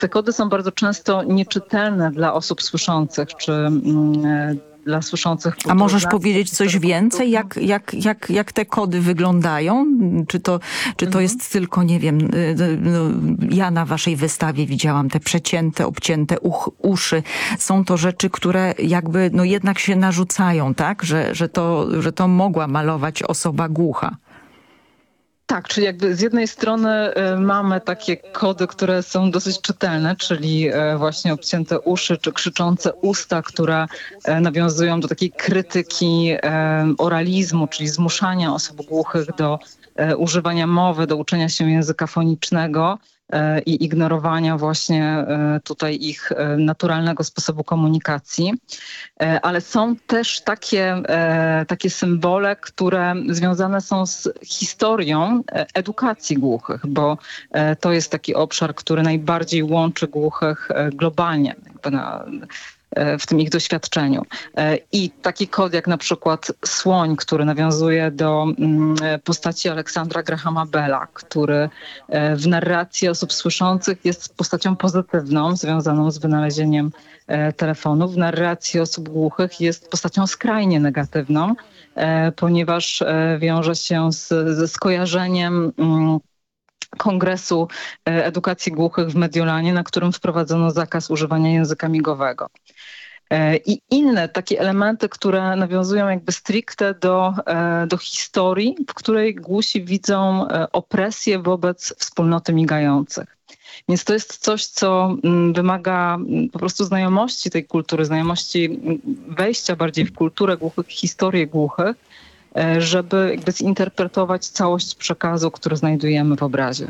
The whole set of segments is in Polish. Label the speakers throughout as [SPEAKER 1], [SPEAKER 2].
[SPEAKER 1] Te kody są bardzo często nieczytelne dla osób słyszących, czy dla słyszących
[SPEAKER 2] A możesz
[SPEAKER 1] kulturoznawców,
[SPEAKER 2] powiedzieć coś
[SPEAKER 1] terapeutów.
[SPEAKER 2] więcej, jak te kody wyglądają? Czy to jest tylko, nie wiem, no, ja na waszej wystawie widziałam te przecięte, obcięte uszy. Są to rzeczy, które jakby no jednak się narzucają, tak? Że to mogła malować osoba głucha.
[SPEAKER 1] Tak, czyli jakby z jednej strony mamy takie kody, które są dosyć czytelne, czyli właśnie obcięte uszy czy krzyczące usta, które nawiązują do takiej krytyki oralizmu, czyli zmuszania osób głuchych do używania mowy, do uczenia się języka fonicznego i ignorowania właśnie tutaj ich naturalnego sposobu komunikacji. Ale są też takie symbole, które związane są z historią edukacji głuchych, bo to jest taki obszar, który najbardziej łączy głuchych globalnie, jakby w tym ich doświadczeniu. I taki kod jak na przykład słoń, który nawiązuje do postaci Aleksandra Grahama Bella, który w narracji osób słyszących jest postacią pozytywną, związaną z wynalezieniem telefonu. W narracji osób głuchych jest postacią skrajnie negatywną, ponieważ wiąże się ze skojarzeniem Kongresu Edukacji Głuchych w Mediolanie, na którym wprowadzono zakaz używania języka migowego. I inne takie elementy, które nawiązują jakby stricte do historii, w której głusi widzą opresję wobec wspólnoty migających. Więc to jest coś, co wymaga po prostu znajomości tej kultury, znajomości wejścia bardziej w kulturę głuchych, historię głuchych, żeby jakby zinterpretować całość przekazu, który znajdujemy w obrazie.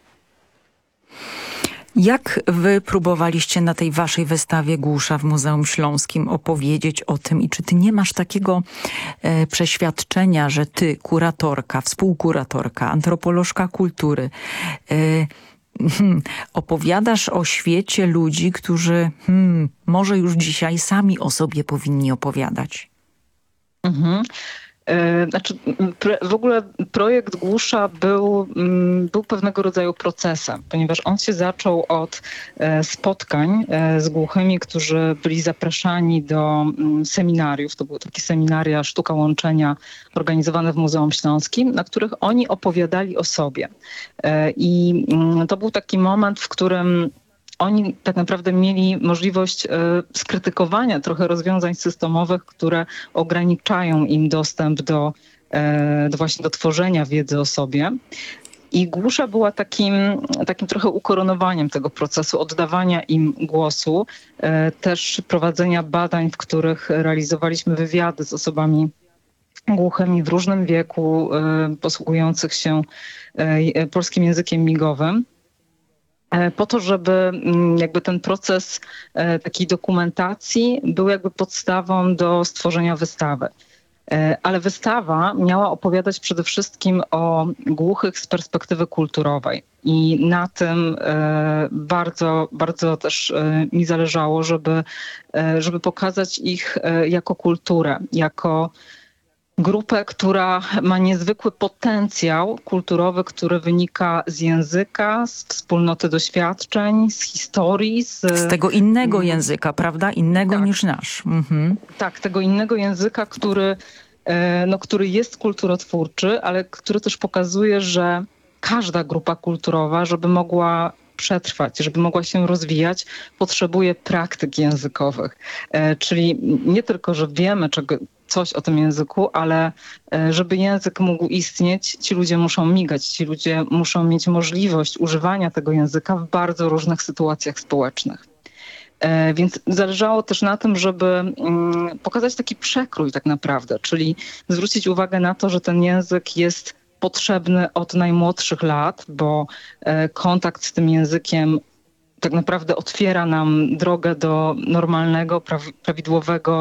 [SPEAKER 2] Jak wy próbowaliście na tej waszej wystawie Głusza w Muzeum Śląskim opowiedzieć o tym i czy ty nie masz takiego przeświadczenia, że ty, kuratorka, współkuratorka, antropolożka kultury, opowiadasz o świecie ludzi, którzy może już dzisiaj sami o sobie powinni opowiadać?
[SPEAKER 1] Mhm. Znaczy, w ogóle projekt Głusza był pewnego rodzaju procesem, ponieważ on się zaczął od spotkań z głuchymi, którzy byli zapraszani do seminariów. To były takie seminaria Sztuka Łączenia organizowane w Muzeum Śląskim, na których oni opowiadali o sobie. I to był taki moment, w którym oni tak naprawdę mieli możliwość skrytykowania trochę rozwiązań systemowych, które ograniczają im dostęp właśnie do tworzenia wiedzy o sobie. I Głusza była takim trochę ukoronowaniem tego procesu, oddawania im głosu, też prowadzenia badań, w których realizowaliśmy wywiady z osobami głuchymi w różnym wieku, posługujących się polskim językiem migowym. Po to, żeby jakby ten proces takiej dokumentacji był jakby podstawą do stworzenia wystawy. Ale wystawa miała opowiadać przede wszystkim o głuchych z perspektywy kulturowej. I na tym bardzo, bardzo też mi zależało, żeby pokazać ich jako kulturę, jako grupę, która ma niezwykły potencjał kulturowy, który wynika z języka, z wspólnoty doświadczeń, z historii.
[SPEAKER 2] Z tego innego języka, prawda? Innego
[SPEAKER 1] tak,
[SPEAKER 2] niż nasz. Mhm.
[SPEAKER 1] Tak, tego innego języka, który jest kulturotwórczy, ale który też pokazuje, że każda grupa kulturowa, żeby mogła przetrwać, żeby mogła się rozwijać, potrzebuje praktyk językowych. Czyli nie tylko, że wiemy coś o tym języku, ale żeby język mógł istnieć, ci ludzie muszą migać, ci ludzie muszą mieć możliwość używania tego języka w bardzo różnych sytuacjach społecznych. Więc zależało też na tym, żeby pokazać taki przekrój tak naprawdę, czyli zwrócić uwagę na to, że ten język jest potrzebny od najmłodszych lat, bo kontakt z tym językiem tak naprawdę otwiera nam drogę do normalnego, prawidłowego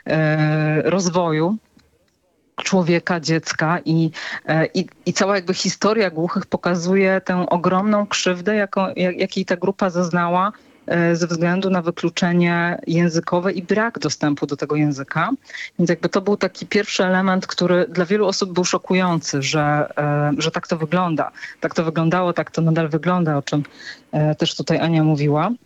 [SPEAKER 1] rozwoju człowieka, dziecka i cała jakby historia głuchych pokazuje tę ogromną krzywdę, jakiej ta grupa zaznała ze względu na wykluczenie językowe i brak dostępu do tego języka. Więc jakby to był taki pierwszy element, który dla wielu osób był szokujący, że tak to wygląda. Tak to wyglądało, tak to nadal wygląda, o czym też tutaj Ania mówiła.